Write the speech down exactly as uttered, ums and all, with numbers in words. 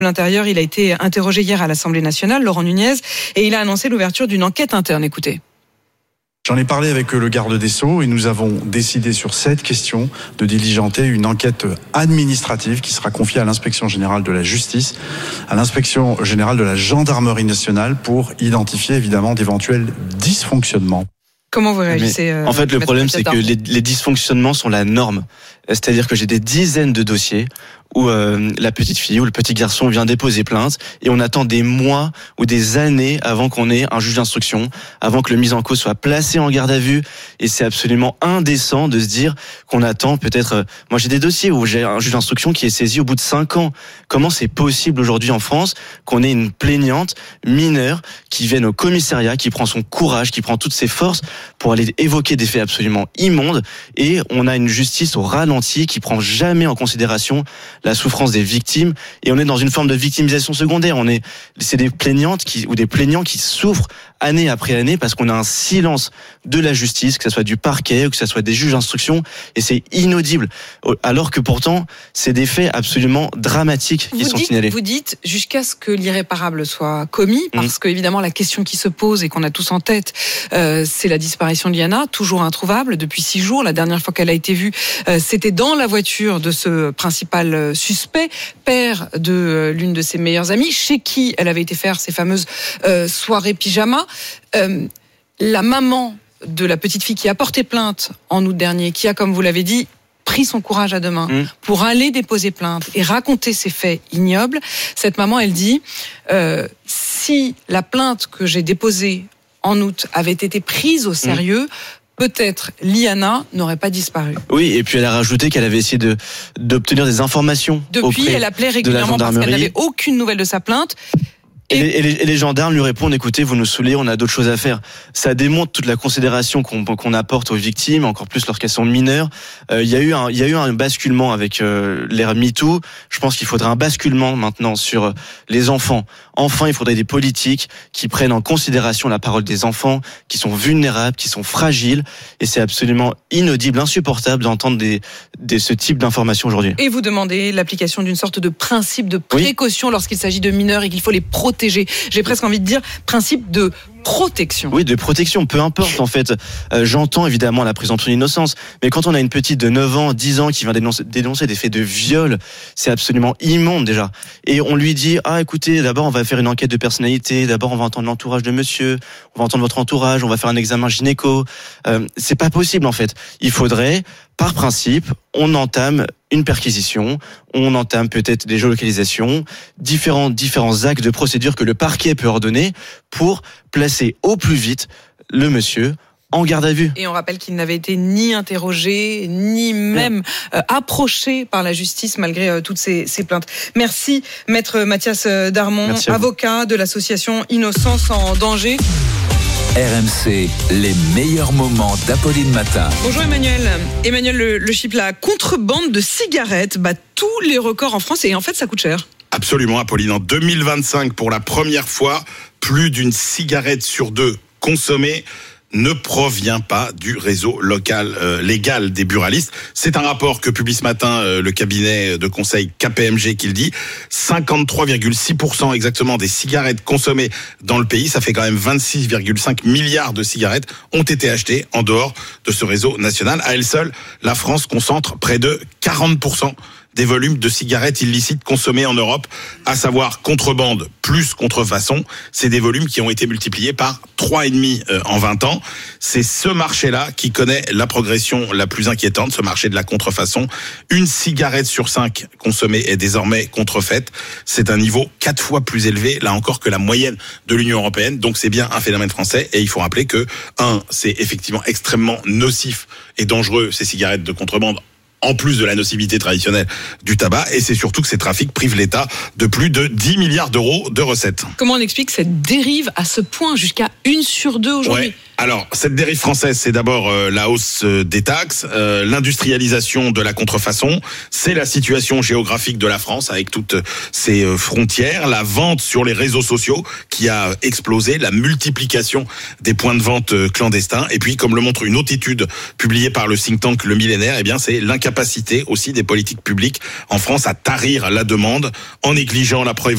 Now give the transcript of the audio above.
L'Intérieur, il a été interrogé hier à l'Assemblée nationale, Laurent Nunez, et il a annoncé l'ouverture d'une enquête interne. Écoutez. J'en ai parlé avec le garde des Sceaux et nous avons décidé sur cette question de diligenter une enquête administrative qui sera confiée à l'inspection générale de la justice, à l'inspection générale de la gendarmerie nationale pour identifier évidemment d'éventuels dysfonctionnements. Comment vous réagissez euh, En fait, le problème, c'est que les, les dysfonctionnements sont la norme. C'est-à-dire que j'ai des dizaines de dossiers où euh, la petite fille ou le petit garçon vient déposer plainte et on attend des mois ou des années avant qu'on ait un juge d'instruction, avant que le mis en cause soit placé en garde à vue. Et c'est absolument indécent de se dire qu'on attend peut-être... Euh, moi, j'ai des dossiers où j'ai un juge d'instruction qui est saisi au bout de cinq ans. Comment c'est possible aujourd'hui en France qu'on ait une plaignante mineure qui vienne au commissariat, qui prend son courage, qui prend toutes ses forces pour aller évoquer des faits absolument immondes, et on a une justice au ralenti qui prend jamais en considération la souffrance des victimes, et on est dans une forme de victimisation secondaire. On est, c'est des plaignantes qui, ou des plaignants qui souffrent année après année parce qu'on a un silence de la justice, que ce soit du parquet ou que ce soit des juges d'instruction, et c'est inaudible. Alors que pourtant, c'est des faits absolument dramatiques qui vous sont dites, signalés. Vous dites jusqu'à ce que l'irréparable soit commis, parce mmh. que évidemment la question qui se pose et qu'on a tous en tête, euh, c'est la disparition de Liana, toujours introuvable depuis six jours. La dernière fois qu'elle a été vue, euh, c'était dans la voiture de ce principal suspect, père de euh, l'une de ses meilleures amies, chez qui elle avait été faire ces fameuses euh, soirées pyjama. Euh, la maman de la petite fille qui a porté plainte en août dernier, qui a, comme vous l'avez dit, pris son courage à deux mains mmh. pour aller déposer plainte et raconter ces faits ignobles. Cette maman, elle dit euh, si la plainte que j'ai déposée en août avait été prise au sérieux, mmh. peut-être Liana n'aurait pas disparu. Oui, et puis elle a rajouté qu'elle avait essayé de, d'obtenir des informations. Depuis, elle appelait régulièrement parce qu'elle n'avait aucune nouvelle de sa plainte. Et, et, les, et, les, et les gendarmes lui répondent, écoutez, vous nous saoulez, on a d'autres choses à faire. Ça démontre toute la considération qu'on, qu'on apporte aux victimes, encore plus lorsqu'elles sont mineures. Euh, il y a eu un, il y a eu un basculement avec euh, l'ère MeToo. Je pense qu'il faudrait un basculement maintenant sur les enfants. Enfin, il faudrait des politiques qui prennent en considération la parole des enfants, qui sont vulnérables, qui sont fragiles. Et c'est absolument inaudible, insupportable d'entendre des, des, ce type d'informations aujourd'hui. Et vous demandez l'application d'une sorte de principe de précaution oui. lorsqu'il s'agit de mineurs et qu'il faut les protéger. J'ai presque envie de dire principe de protection. Oui, de protection, peu importe en fait. Euh, j'entends évidemment la présomption d'innocence, mais quand on a une petite de neuf ans, dix ans qui vient dénoncer, dénoncer des faits de viol, c'est absolument immonde déjà. Et on lui dit, ah écoutez, d'abord on va faire une enquête de personnalité, d'abord on va entendre l'entourage de monsieur, on va entendre votre entourage, on va faire un examen gynéco. Euh, c'est pas possible en fait. Il faudrait, par principe, on entame une perquisition, on entame peut-être des géolocalisations, différents, différents actes de procédure que le parquet peut ordonner pour placer au plus vite le monsieur en garde à vue. Et on rappelle qu'il n'avait été ni interrogé, ni même euh, approché par la justice malgré euh, toutes ces, ces plaintes. Merci, maître Mathias Darmon, avocat de l'association Innocence en danger. R M C, les meilleurs moments d'Apolline Matin. Bonjour Emmanuel. Emmanuel Le, le Chip, la contrebande de cigarettes bat tous les records en France et en fait ça coûte cher. Absolument Apolline. En deux mille vingt-cinq, pour la première fois, plus d'une cigarette sur deux consommée ne provient pas du réseau local euh, légal des buralistes. C'est un rapport que publie ce matin euh, le cabinet de conseil K P M G qui le dit. cinquante-trois virgule six pour cent exactement des cigarettes consommées dans le pays, ça fait quand même vingt-six virgule cinq milliards de cigarettes, ont été achetées en dehors de ce réseau national. À elle seule, la France concentre près de quarante pour cent des volumes de cigarettes illicites consommées en Europe, à savoir contrebande plus contrefaçon. C'est des volumes qui ont été multipliés par trois virgule cinq en vingt ans. C'est ce marché-là qui connaît la progression la plus inquiétante, ce marché de la contrefaçon. Une cigarette sur cinq consommée est désormais contrefaite. C'est un niveau quatre fois plus élevé, là encore, que la moyenne de l'Union européenne. Donc c'est bien un phénomène français. Et il faut rappeler que, un, c'est effectivement extrêmement nocif et dangereux, ces cigarettes de contrebande, en plus de la nocivité traditionnelle du tabac, et c'est surtout que ces trafics privent l'État de plus de dix milliards d'euros de recettes. Comment on explique cette dérive à ce point, jusqu'à une sur deux aujourd'hui ? Ouais. Alors, cette dérive française, c'est d'abord euh, la hausse euh, des taxes, euh, l'industrialisation de la contrefaçon, c'est la situation géographique de la France avec toutes ses euh, frontières, la vente sur les réseaux sociaux qui a explosé, la multiplication des points de vente euh, clandestins, et puis, comme le montre une autre étude publiée par le think tank Le Millénaire, eh bien, c'est l'incapacité aussi des politiques publiques en France à tarir la demande en négligeant la prévention